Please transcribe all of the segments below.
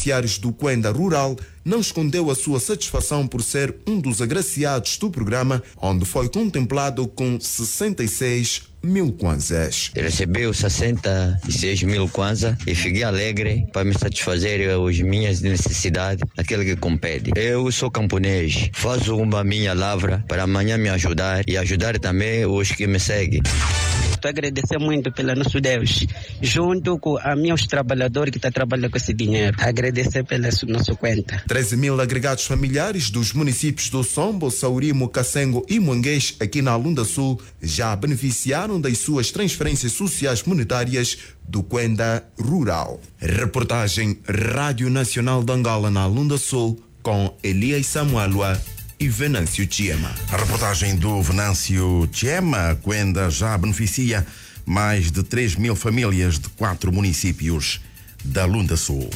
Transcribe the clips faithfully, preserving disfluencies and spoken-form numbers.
beneficiários do Quenda Rural não escondeu a sua satisfação por ser um dos agraciados do programa, onde foi contemplado com sessenta e seis mil kwanzas. Recebeu sessenta e seis mil kwanzas e fiquei alegre para me satisfazer as minhas necessidades, aquilo que compete. Eu sou camponês, faço uma minha lavra para amanhã me ajudar e ajudar também os que me seguem. Estou a agradecer muito pelo nosso Deus, junto com a meus trabalhadores que estão trabalhando com esse dinheiro. Agradecer pela nossa conta. treze mil agregados familiares dos municípios do Sombo, Saurimo, Kasengo e Manguês, aqui na Lunda Sul, já beneficiaram das suas transferências sociais monetárias do Quenda Rural. Reportagem Rádio Nacional de Angola na Lunda Sul, com Elias Samuelua e Venâncio Chiema. A reportagem do Venâncio Chiema. Quenda já beneficia mais de três mil famílias de quatro municípios da Lunda Sul.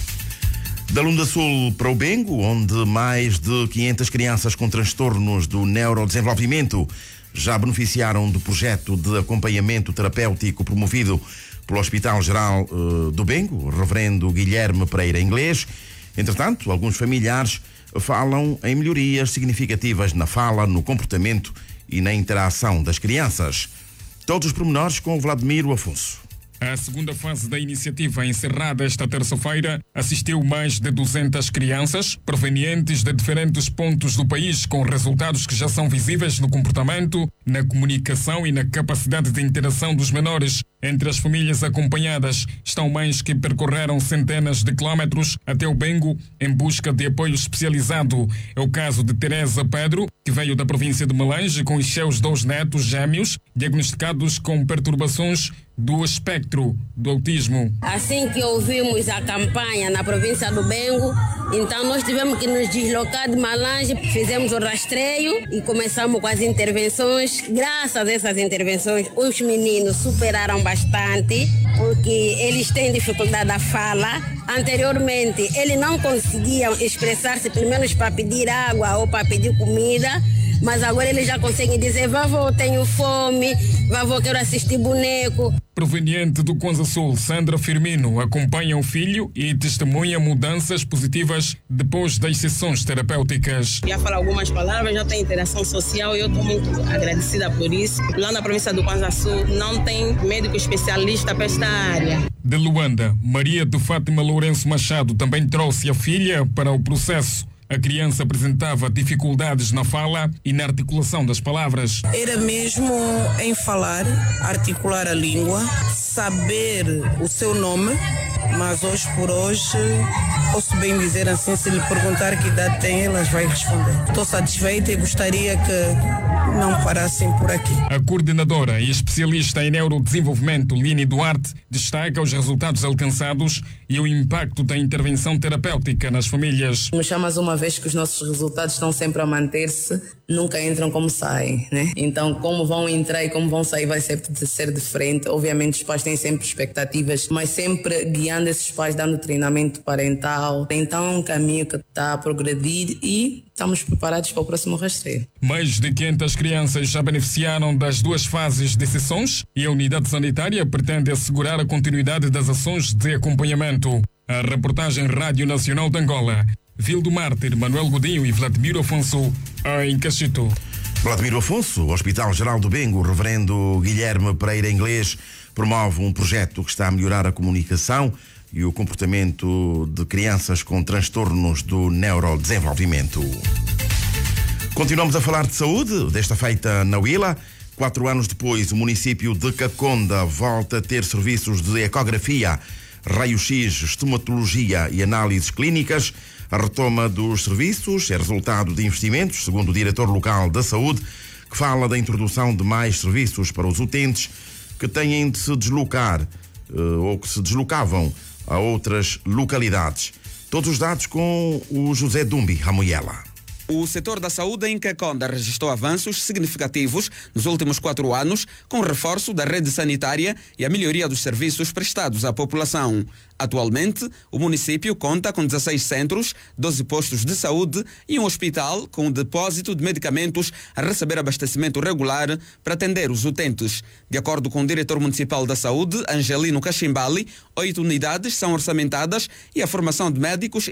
Da Lunda Sul para o Bengo, onde mais de quinhentas crianças com transtornos do neurodesenvolvimento já beneficiaram do projeto de acompanhamento terapêutico promovido pelo Hospital Geral uh, do Bengo, Reverendo Guilherme Pereira Inglês. Entretanto, alguns familiares falam em melhorias significativas na fala, no comportamento e na interação das crianças. Todos os pormenores com Vladimiro Afonso. A segunda fase da iniciativa, encerrada esta terça-feira, assistiu mais de duzentas crianças provenientes de diferentes pontos do país, com resultados que já são visíveis no comportamento, na comunicação e na capacidade de interação dos menores. Entre as famílias acompanhadas estão mães que percorreram centenas de quilómetros até o Bengo em busca de apoio especializado. É o caso de Teresa Pedro, que veio da província de Melange com os seus dois netos gêmeos diagnosticados com perturbações do espectro do autismo. Assim que ouvimos a campanha na província do Bengo, então nós tivemos que nos deslocar de Melange, fizemos o rastreio e começamos com as intervenções. Graças a essas intervenções, os meninos superaram bastante, porque eles têm dificuldade da fala. Anteriormente, eles não conseguiam expressar-se, pelo menos para pedir água ou para pedir comida, mas agora eles já conseguem dizer: vovô, tenho fome, vovô, quero assistir boneco. Proveniente do Kwanza Sul, Sandra Firmino acompanha o filho e testemunha mudanças positivas depois das sessões terapêuticas. Já fala algumas palavras, já tem interação social e eu estou muito agradecida por isso. Lá na província do Kwanza Sul não tem médico especialista para esta área. De Luanda, Maria de Fátima Lourenço Machado também trouxe a filha para o processo. A criança apresentava dificuldades na fala e na articulação das palavras. Era mesmo em falar, articular a língua, saber o seu nome, mas hoje por hoje posso bem dizer assim, se lhe perguntar que idade tem, elas vai responder. Estou satisfeita e gostaria que não parassem por aqui. A coordenadora e especialista em neurodesenvolvimento, Lini Duarte, destaca os resultados alcançados e o impacto da intervenção terapêutica nas famílias. Nos chamas uma vez que os nossos resultados estão sempre a manter-se, nunca entram como saem, né? Então, como vão entrar e como vão sair vai sempre ser diferente. Obviamente, os pais têm sempre expectativas, mas sempre guiando esses pais, dando treinamento parental. Então, é um caminho que está a progredir e estamos preparados para o próximo rastreio. Mais de quinhentas crianças já beneficiaram das duas fases de sessões e a unidade sanitária pretende assegurar a continuidade das ações de acompanhamento. A reportagem Rádio Nacional de Angola. Vildo Mártir, Manuel Godinho e Vladimiro Afonso, em Cachito. Vladimiro Afonso, Hospital Geral do Bengo, o Reverendo Guilherme Pereira Inglês promove um projeto que está a melhorar a comunicação e o comportamento de crianças com transtornos do neurodesenvolvimento. Continuamos a falar de saúde, desta feita na Huila. Quatro anos depois, o município de Caconda volta a ter serviços de ecografia, raio-x, estomatologia e análises clínicas. A retoma dos serviços é resultado de investimentos, segundo o diretor local da saúde, que fala da introdução de mais serviços para os utentes que têm de se deslocar ou que se deslocavam a outras localidades. Todos os dados com o José Dumbi Ramoyela. O setor da saúde em Caconda registrou avanços significativos nos últimos quatro anos, com o reforço da rede sanitária e a melhoria dos serviços prestados à população. Atualmente, o município conta com dezesseis centros, doze postos de saúde e um hospital com um depósito de medicamentos a receber abastecimento regular para atender os utentes. De acordo com o diretor municipal da saúde, Angelino Cachimbali, oito unidades são orçamentadas e a formação de médicos